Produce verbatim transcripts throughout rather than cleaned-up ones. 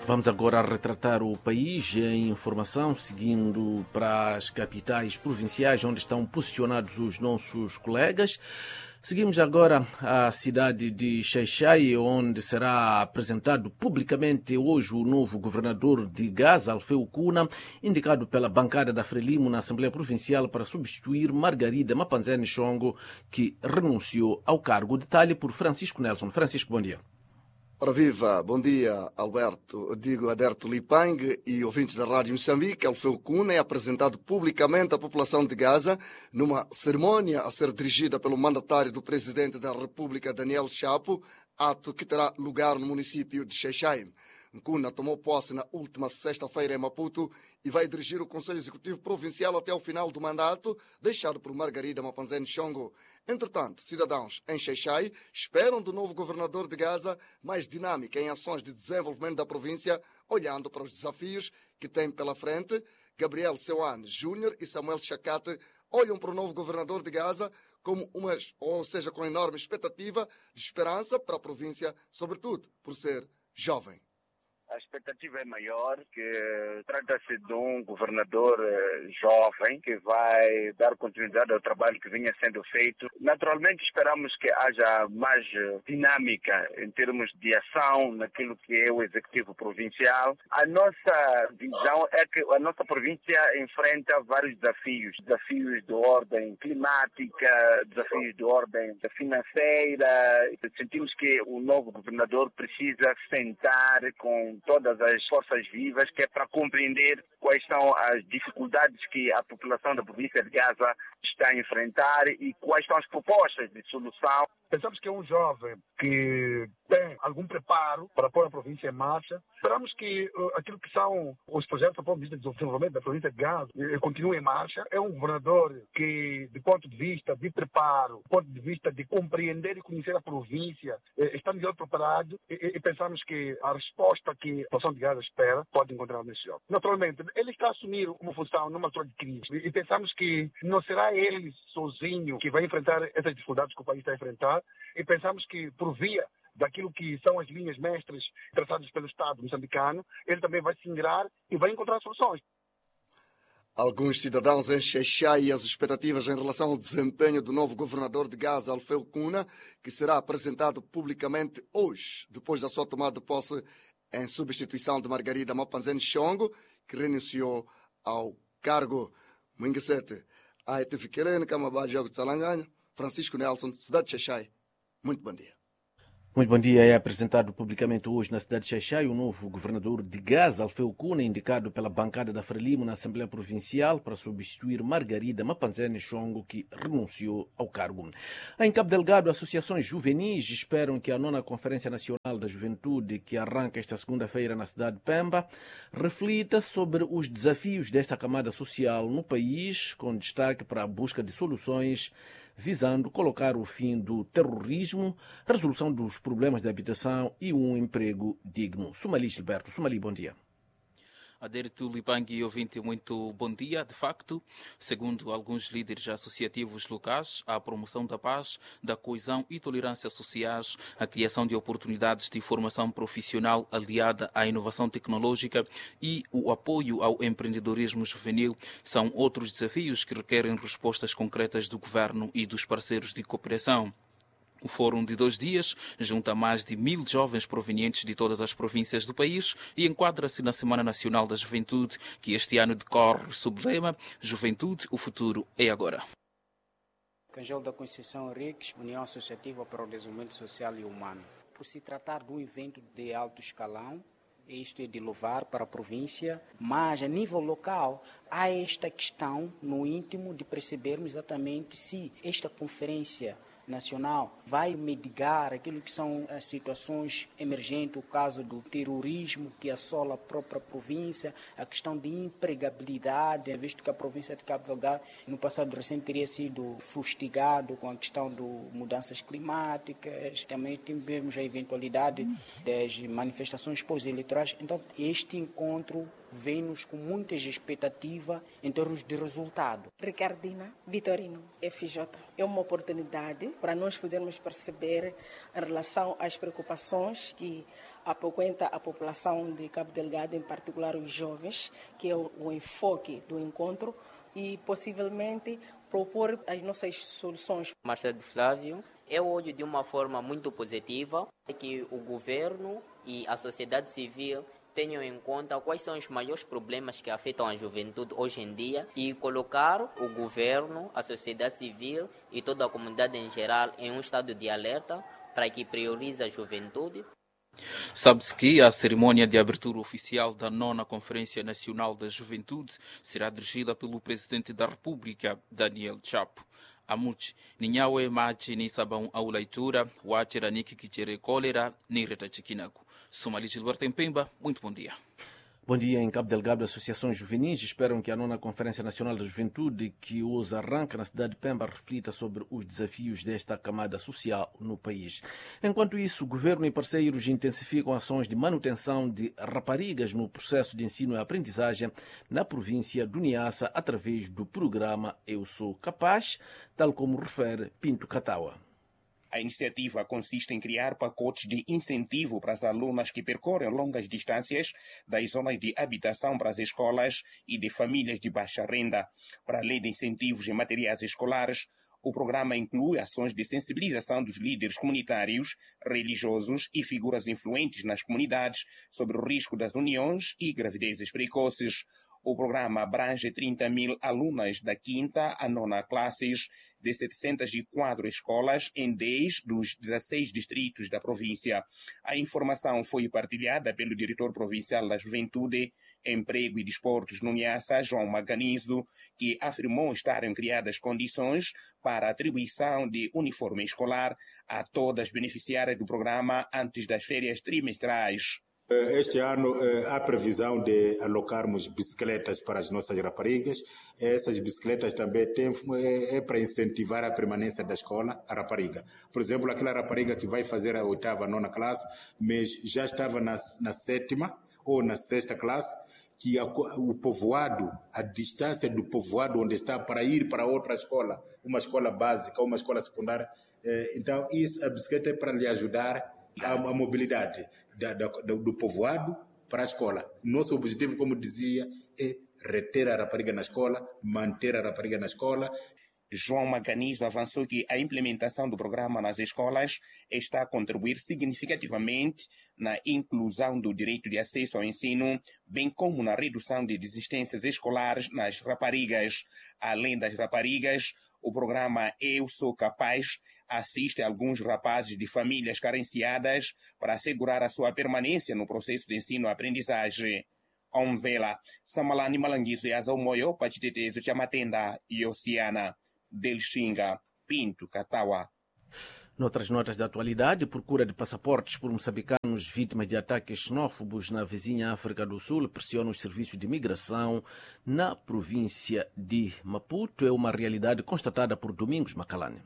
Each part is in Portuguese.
Vamos agora retratar o país em informação, seguindo para as capitais provinciais, onde estão posicionados os nossos colegas. Seguimos agora à cidade de Xai-Xai, onde será apresentado publicamente hoje o novo governador de Gaza, Alfeu Kuna, indicado pela bancada da Frelimo na Assembleia Provincial para substituir Margarida Mapanzene Chongo, que renunciou ao cargo. Detalhe por Francisco Nelson. Francisco, bom dia. Ora viva, bom dia Alberto, digo Aderto Lipang e ouvintes da Rádio Moçambique. Alfeu Kuna é apresentado publicamente à população de Gaza numa cerimónia a ser dirigida pelo mandatário do presidente da República, Daniel Chapo, ato que terá lugar no município de Xai-Xai. Kuna tomou posse na última sexta-feira em Maputo e vai dirigir o Conselho Executivo Provincial até o final do mandato, deixado por Margarida Mapanzene Chongo. Entretanto, cidadãos em Xai-Xai esperam do novo governador de Gaza mais dinâmica em ações de desenvolvimento da província, olhando para os desafios que tem pela frente. Gabriel Seuane Júnior e Samuel Chacate olham para o novo governador de Gaza como uma, ou seja, com enorme expectativa de esperança para a província, sobretudo por ser jovem. A expectativa é maior, que trata-se de um governador eh, jovem que vai dar continuidade ao trabalho que vinha sendo feito. Naturalmente esperamos que haja mais dinâmica em termos de ação naquilo que é o executivo provincial. A nossa visão é que a nossa província enfrenta vários desafios. Desafios de ordem climática, desafios de ordem financeira. Sentimos que o novo governador precisa sentar com todas as forças vivas, que é para compreender quais são as dificuldades que a população da província de Gaza está a enfrentar e quais são as propostas de solução. Pensamos que é um jovem que tem algum preparo para pôr a província em marcha. Esperamos que uh, aquilo que são os projetos do ponto de vista de desenvolvimento da província de Gaza uh, continue em marcha. É um governador que, do ponto de vista de preparo, do ponto de vista de compreender e conhecer a província, uh, está melhor preparado e, e pensamos que a resposta que a população de Gaza espera pode encontrar nesse jovem. Naturalmente, ele está a assumir uma função numa altura de crise e, e pensamos que não será ele sozinho que vai enfrentar essas dificuldades que o país está a enfrentar. E pensamos que, por via daquilo que são as linhas mestras traçadas pelo Estado moçambicano, ele também vai se ingrar e vai encontrar soluções. Alguns cidadãos em Xai-Xai as expectativas em relação ao desempenho do novo governador de Gaza, Alfeu Kuna, que será apresentado publicamente hoje, depois da sua tomada de posse em substituição de Margarida Mapanzene Chongo, que renunciou ao cargo. Mungasete, a Etifiquerene, Camabá, Jogo de Salanganya, Francisco Nelson, cidade de Xai-Xai. Muito bom dia. Muito bom dia. É apresentado publicamente hoje na cidade de Xai-Xai o novo governador de Gaza, Alfeu Kuna, indicado pela bancada da Frelimo na Assembleia Provincial para substituir Margarida Mapanzene Chongo, que renunciou ao cargo. Em Cabo Delgado, associações juvenis esperam que a nona Conferência Nacional da Juventude, que arranca esta segunda-feira na cidade de Pemba, reflita sobre os desafios desta camada social no país, com destaque para a busca de soluções visando colocar o fim do terrorismo, resolução dos problemas de habitação e um emprego digno. Sumali Gilberto. Sumali, bom dia. Aderto Lipang e ouvinte, muito bom dia. De facto, segundo alguns líderes associativos locais, a promoção da paz, da coesão e tolerância sociais, a criação de oportunidades de formação profissional aliada à inovação tecnológica e o apoio ao empreendedorismo juvenil são outros desafios que requerem respostas concretas do governo e dos parceiros de cooperação. O Fórum de dois dias junta mais de mil jovens provenientes de todas as províncias do país e enquadra-se na Semana Nacional da Juventude, que este ano decorre sob o lema Juventude, o futuro é agora. Canjel da Conceição Henriques, União Associativa para o Desenvolvimento Social e Humano. Por se tratar de um evento de alto escalão, isto é de louvar para a província, mas a nível local há esta questão no íntimo de percebermos exatamente se esta conferência nacional vai mitigar aquilo que são as situações emergentes, o caso do terrorismo que assola a própria província, a questão de empregabilidade, visto que a província de Cabo Delgado no passado recente teria sido fustigado com a questão de mudanças climáticas, também tivemos a eventualidade das manifestações pós-eleitorais. Então, este encontro vem-nos com muitas expectativas em termos de resultado. Ricardina Vitorino, F J. É uma oportunidade para nós podermos perceber em relação às preocupações que apoquenta a população de Cabo Delgado, em particular os jovens, que é o enfoque do encontro, e possivelmente propor as nossas soluções. Marcelo Flávio, eu olho de uma forma muito positiva que o governo e a sociedade civil tenham em conta quais são os maiores problemas que afetam a juventude hoje em dia e colocar o governo, a sociedade civil e toda a comunidade em geral em um estado de alerta para que priorize a juventude. Sabe-se que a cerimônia de abertura oficial da nona Conferência Nacional da Juventude será dirigida pelo Presidente da República, Daniel Chapo. Amuchi, ninyawe machi ni sabão au leitura, wachera niki kichere cólera, ni reta chiquinaco. Somali Gilberto em Pemba, muito bom dia. Bom dia. Em Cabo Delgado, associações juvenis esperam que a nona Conferência Nacional da Juventude, que hoje arranca na cidade de Pemba, reflita sobre os desafios desta camada social no país. Enquanto isso, o governo e parceiros intensificam ações de manutenção de raparigas no processo de ensino e aprendizagem na província do Niassa através do programa Eu Sou Capaz, tal como refere Pinto Catawa. A iniciativa consiste em criar pacotes de incentivo para as alunas que percorrem longas distâncias das zonas de habitação para as escolas e de famílias de baixa renda. Para além de incentivos em materiais escolares, o programa inclui ações de sensibilização dos líderes comunitários, religiosos e figuras influentes nas comunidades sobre o risco das uniões e gravidezes precoces. O programa abrange trinta mil alunas da quinta à nona classes de setecentas e quatro escolas em dez dos dezesseis distritos da província. A informação foi partilhada pelo diretor provincial da Juventude, Emprego e Desportos no Niassa, João Maganizo, que afirmou estarem criadas condições para a atribuição de uniforme escolar a todas as beneficiárias do programa antes das férias trimestrais. Este ano há previsão de alocarmos bicicletas para as nossas raparigas. Essas bicicletas também tem, é, é para incentivar a permanência da escola, a rapariga. Por exemplo, aquela rapariga que vai fazer a oitava, a nona classe, mas já estava na, na sétima ou na sexta classe, que a, o povoado, a distância do povoado onde está para ir para outra escola, uma escola básica, uma escola secundária. Então, isso, a bicicleta é para lhe ajudar a, a mobilidade da, da, do povoado para a escola. Nosso objetivo, como dizia, é reter a rapariga na escola, manter a rapariga na escola. João Maganizo avançou que a implementação do programa nas escolas está a contribuir significativamente na inclusão do direito de acesso ao ensino, bem como na redução de desistências escolares nas raparigas. Além das raparigas, o programa Eu Sou Capaz assiste alguns rapazes de famílias carenciadas para assegurar a sua permanência no processo de ensino-aprendizagem. Omvela, Samalani Malanguizo e Azaumoyo, Pachitetezo, Chamatenda e Oceana. Delxinga, Pinto, Catawa. Noutras notas da atualidade, procura de passaportes por moçambicanos vítimas de ataques xenófobos na vizinha África do Sul pressiona os serviços de imigração na província de Maputo. É uma realidade constatada por Domingos Macalane.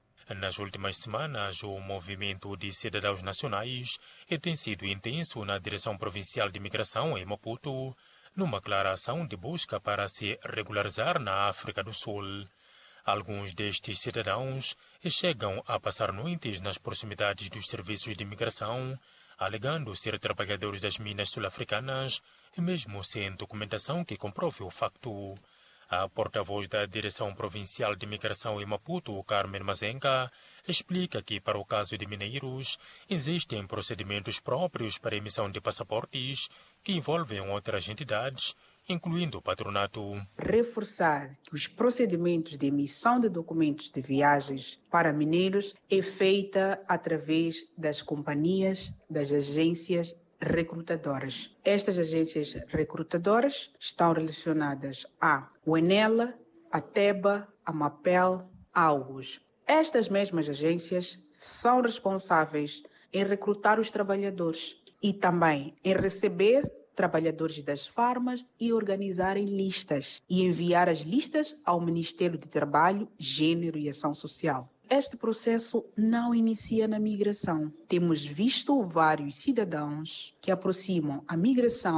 Nas últimas semanas, o movimento de cidadãos nacionais tem sido intenso na direção provincial de imigração em Maputo, numa clara ação de busca para se regularizar na África do Sul. Alguns destes cidadãos chegam a passar noites nas proximidades dos serviços de imigração, alegando ser trabalhadores das minas sul-africanas, mesmo sem documentação que comprove o facto. A porta-voz da Direção Provincial de Imigração em Maputo, Carmen Mazenga, explica que, para o caso de mineiros, existem procedimentos próprios para a emissão de passaportes que envolvem outras entidades, incluindo o patronato. Reforçar que os procedimentos de emissão de documentos de viagens para mineiros é feita através das companhias, das agências recrutadoras. Estas agências recrutadoras estão relacionadas à UENELA, a TEBA, a MAPEL, a AUGUS. Estas mesmas agências são responsáveis em recrutar os trabalhadores e também em receber trabalhadores das farmas e organizarem listas e enviar as listas ao Ministério de Trabalho, Gênero e Ação Social. Este processo não inicia na migração. Temos visto vários cidadãos que aproximam a migração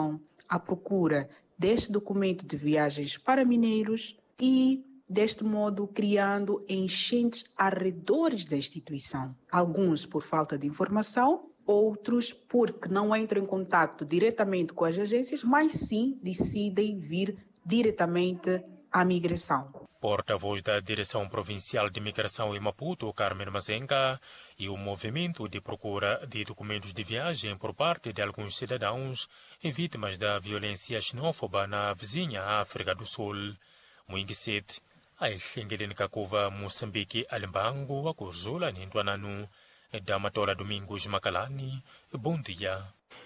à procura deste documento de viagens para mineiros e, deste modo, criando enchentes arredores da instituição. Alguns por falta de informação, outros porque não entram em contato diretamente com as agências, mas sim decidem vir diretamente à migração. Porta-voz da Direção Provincial de Migração em Maputo, Carmen Mazenga, e o movimento de procura de documentos de viagem por parte de alguns cidadãos vítimas da violência xenófoba na vizinha África do Sul. Muingiset, a Xengelin Kakuva, Moçambique, Alimbango, Akuzula, Nintuananu, Damatola Domingos Macalani. Bom dia.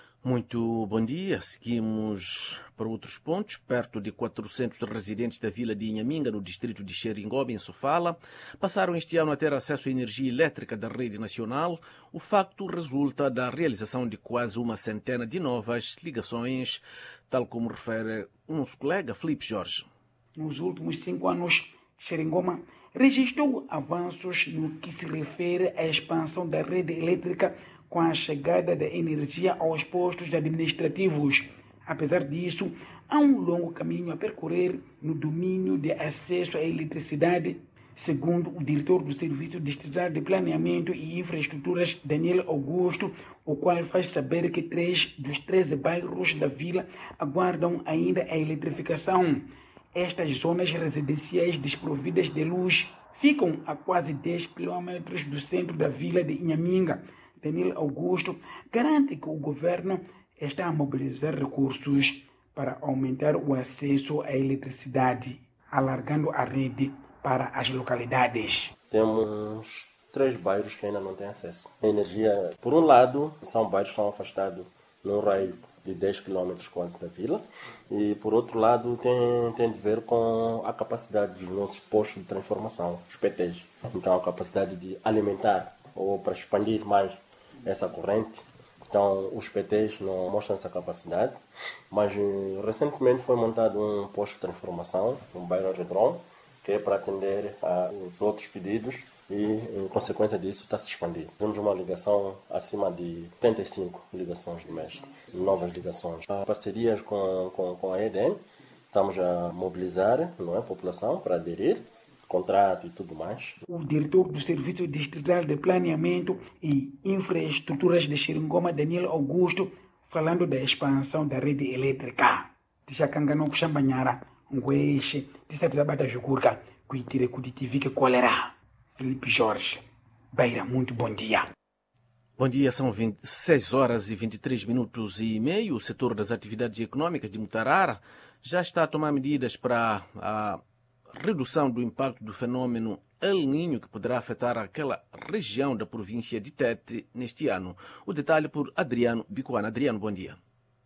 Muito bom dia. Seguimos para outros pontos. Perto de quatrocentos residentes da vila de Inhaminga, no distrito de Xeringobe, em Sofala, passaram este ano a ter acesso à energia elétrica da rede nacional. O facto resulta da realização de quase uma centena de novas ligações, tal como refere o nosso colega Filipe Jorge. Nos últimos cinco anos, Xeringoma registrou avanços no que se refere à expansão da rede elétrica com a chegada da energia aos postos administrativos. Apesar disso, há um longo caminho a percorrer no domínio de acesso à eletricidade, segundo o diretor do Serviço Distrital de Planeamento e Infraestruturas, Daniel Augusto, o qual faz saber que três dos treze bairros da vila aguardam ainda a eletrificação. Estas zonas residenciais desprovidas de luz ficam a quase dez quilômetros do centro da vila de Inhaminga. Daniel Augusto garante que o governo está a mobilizar recursos para aumentar o acesso à eletricidade, alargando a rede para as localidades. Temos três bairros que ainda não têm acesso à energia. Por um lado, são bairros que estão afastados num raio de dez quilômetros quase da vila, e por outro lado tem, tem de ver com a capacidade dos nossos postos de transformação, os P Ts. Então a capacidade de alimentar ou para expandir mais essa corrente. Então os P Ts não mostram essa capacidade, mas recentemente foi montado um posto de transformação no bairro Redron, que é para atender aos outros pedidos e, em consequência disso, está se expandindo. Temos uma ligação acima de setenta e cinco ligações de mês, novas ligações. Há parcerias com, com, com a E D N, estamos a mobilizar, não é, a população para aderir, contrato e tudo mais. O diretor do Serviço Distrital de Planeamento e Infraestruturas de Xeringoma, Daniel Augusto, falando da expansão da rede elétrica. Tixakangano kuxambanyara, ngweshe, tisatibata jukurka, kuitire kuditivike kolera. Filipe Jorge, Beira, muito bom dia. Bom dia, são vinte e seis horas e vinte e três minutos e meio. O setor das atividades econômicas de Mutarara já está a tomar medidas para a redução do impacto do fenômeno El Niño, que poderá afetar aquela região da província de Tete neste ano. O detalhe por Adriano Bicuana. Adriano, bom dia.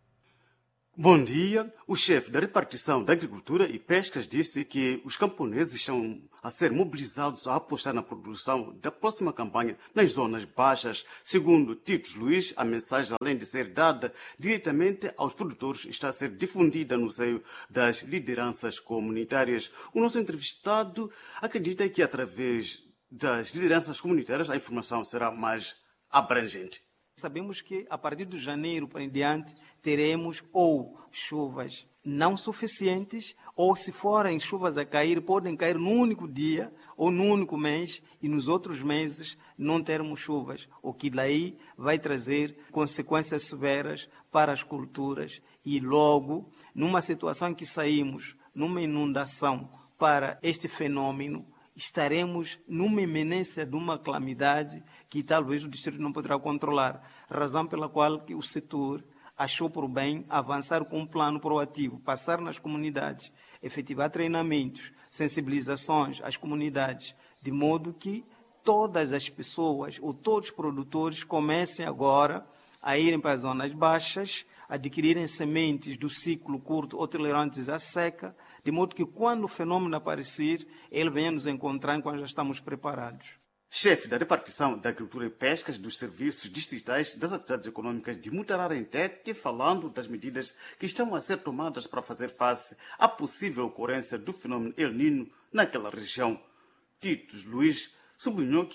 Bom dia. O chefe da repartição da Agricultura e Pescas disse que os camponeses estão a ser mobilizados a apostar na produção da próxima campanha nas zonas baixas. Segundo Tito Luís, a mensagem, além de ser dada diretamente aos produtores, está a ser difundida no seio das lideranças comunitárias. O nosso entrevistado acredita que, através das lideranças comunitárias, a informação será mais abrangente. Sabemos que a partir de janeiro para em diante teremos ou chuvas não suficientes, ou se forem chuvas a cair, podem cair num único dia ou num único mês, e nos outros meses não termos chuvas, o que daí vai trazer consequências severas para as culturas, e logo, numa situação em que saímos numa inundação para este fenômeno, estaremos numa iminência de uma calamidade que talvez o distrito não poderá controlar, razão pela qual que o setor achou por bem avançar com um plano proativo, passar nas comunidades, efetivar treinamentos, sensibilizações às comunidades, de modo que todas as pessoas ou todos os produtores comecem agora a irem para as zonas baixas, adquirirem sementes do ciclo curto ou tolerantes à seca, de modo que quando o fenômeno aparecer, ele venha nos encontrar enquanto já estamos preparados. Chefe da repartição da Agricultura e Pescas dos Serviços Distritais das Atividades Econômicas de Mutarara em Tete, falando das medidas que estão a ser tomadas para fazer face à possível ocorrência do fenômeno El Niño naquela região. Tito Luís sublinhou que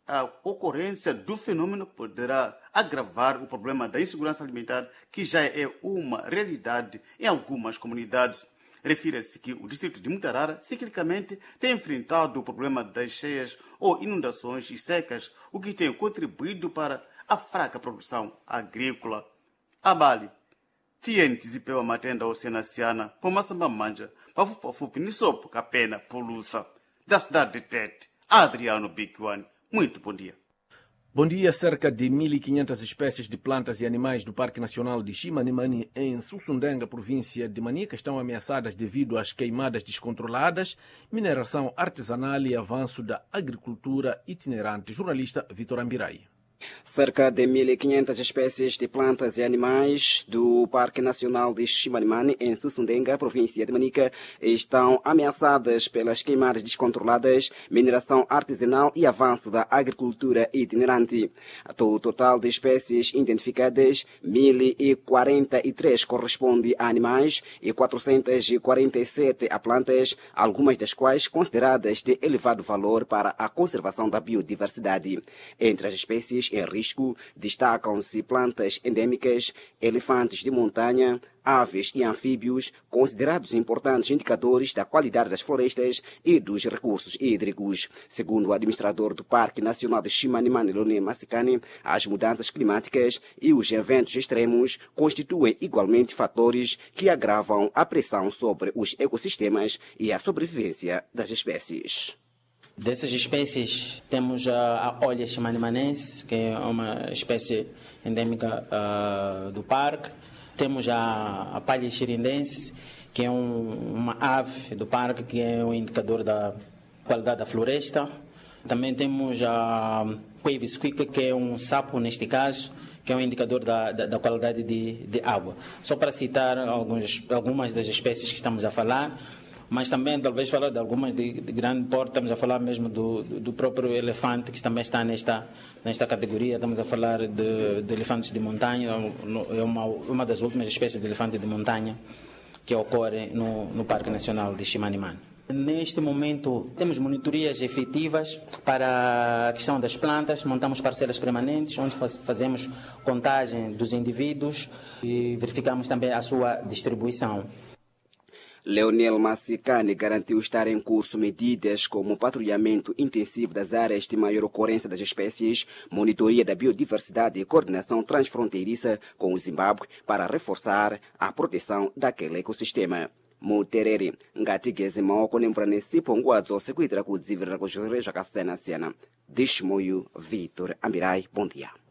a ocorrência do fenômeno poderá agravar o problema da insegurança alimentar, que já é uma realidade em algumas comunidades. Refira-se que o distrito de Mutarara, ciclicamente, tem enfrentado o problema das cheias ou inundações e secas, o que tem contribuído para a fraca produção agrícola. Abali, Tientes e Pewa Matenda Oceanaciana, Pomassamba Manja, Pafupafupi Nisopo Capena Poluça, da cidade de Tete, Adriano Bigwan. Muito bom dia. Bom dia. Cerca de mil e quinhentas espécies de plantas e animais do Parque Nacional de Chimanimani, em Sussundenga, província de Manica, estão ameaçadas devido às queimadas descontroladas, mineração artesanal e avanço da agricultura itinerante. Jornalista Vitor Ambirai. Cerca de mil e quinhentas espécies de plantas e animais do Parque Nacional de Chimanimani, em Sussundenga, província de Manica, estão ameaçadas pelas queimadas descontroladas, mineração artesanal e avanço da agricultura itinerante. O total de espécies identificadas, mil e quarenta e três, corresponde a animais e quatrocentas e quarenta e sete a plantas, algumas das quais consideradas de elevado valor para a conservação da biodiversidade. Entre as espécies em risco destacam-se plantas endêmicas, elefantes de montanha, aves e anfíbios, considerados importantes indicadores da qualidade das florestas e dos recursos hídricos. Segundo o administrador do Parque Nacional de Chimanimani, Leonel Massicani, as mudanças climáticas e os eventos extremos constituem igualmente fatores que agravam a pressão sobre os ecossistemas e a sobrevivência das espécies. Dessas espécies, temos a, a olha chimanimanense, que é uma espécie endêmica uh, do parque. Temos a, a palha xirindense, que é um, uma ave do parque, que é um indicador da qualidade da floresta. Também temos a Cuevisquica, que é um sapo, neste caso, que é um indicador da, da, da qualidade de, de água. Só para citar alguns, algumas das espécies que estamos a falar, mas também talvez falar de algumas de, de grande porte. Estamos a falar mesmo do, do próprio elefante, que também está nesta, nesta categoria. Estamos a falar de, de elefantes de montanha, é uma, uma das últimas espécies de elefante de montanha que ocorre no, no Parque Nacional de Chimanimani. Neste momento temos monitorias efetivas para a questão das plantas, montamos parcelas permanentes onde faz, fazemos contagem dos indivíduos e verificamos também a sua distribuição. Leonel Massicani garantiu estar em curso medidas como patrulhamento intensivo das áreas de maior ocorrência das espécies, monitoria da biodiversidade e coordenação transfronteiriça com o Zimbábue para reforçar a proteção daquele ecossistema. Mutereri, ngatigezi maoko nemvura ponguadzo sekuitira kudzivirira kuzvirwere zvakasiyana-siyana. Dishmoyu Vitor Ambirai, bom dia.